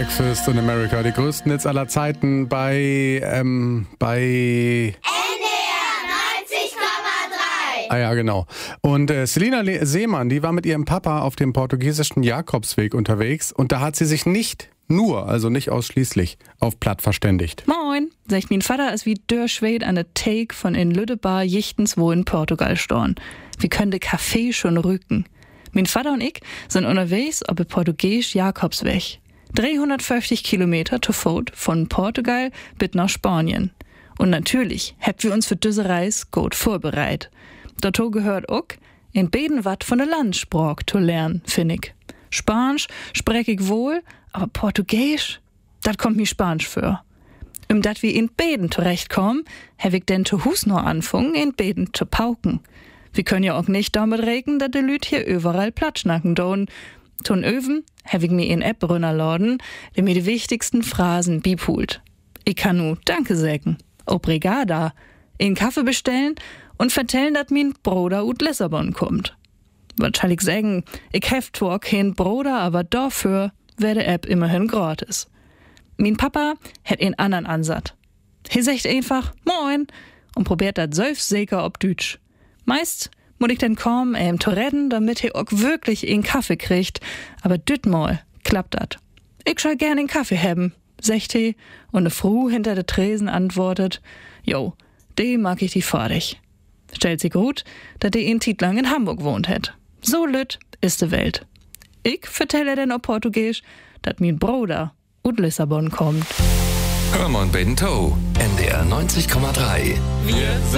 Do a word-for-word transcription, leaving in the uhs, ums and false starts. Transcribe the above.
Breakfast in America. Die größten Hits aller Zeiten bei, ähm, bei... N D R neunzig Komma drei. Ah ja, genau. Und äh, Selina Le- Seemann, die war mit ihrem Papa auf dem portugiesischen Jakobsweg unterwegs und da hat sie sich nicht nur, also nicht ausschließlich, auf Platt verständigt. Moin, sagt mein Vater ist wie Dörschwed an der Take von in Lüdebar jichtens wo in Portugal storn. Wie können de Kaffee schon rücken? Mein Vater und ich sind unterwegs auf der portugiesischen Jakobsweg. dreihundertfünfzig Kilometer zu Fuß von Portugal bis nach Spanien. Und natürlich habt wir uns für diese Reise gut vorbereitet. Dazu gehört auch, in beden wat von der Landsprach zu lernen, finde ich. Spanisch sprech ich wohl, aber Portugiesisch, das kommt mir Spanisch für. Um dat wir in beden zurechtkommen, hab ich denn zu Hus noch anfangen, in beden zu pauken. Wir können ja auch nicht damit reden, dass die Lüt hier überall platschnacken don. Ton Öven hab ich mir in App runterladen, der mir die wichtigsten Phrasen bipult. Ich kann nu Danke sägen, Obrigada, in Kaffee bestellen und vertellen, dass mein Bruder ut Lissabon kommt. Was soll ich sagen? Ich hef zwar kein Bruder, aber dafür wär die App immerhin gratis. Mein Papa hat einen anderen Ansatz. Er sagt einfach Moin und probiert das selbstsäker ob Deutsch. Meist muss ich dann kommen, ihm zu retten, damit er auch wirklich einen Kaffee kriegt. Aber dütmal klappt das. Ich schall gern einen Kaffee haben, sagt er, und eine Frau hinter der Tresen antwortet, jo, die mag ich die fertig. Stellt sich gut, dass die in Tit lang in Hamburg wohnt hat. So lütt ist die Welt. Ich vertelle denn auf Portugiesisch, dass mein Bruder aus Lissabon kommt. Hermann Bento, N D R neunzig Komma drei. Wir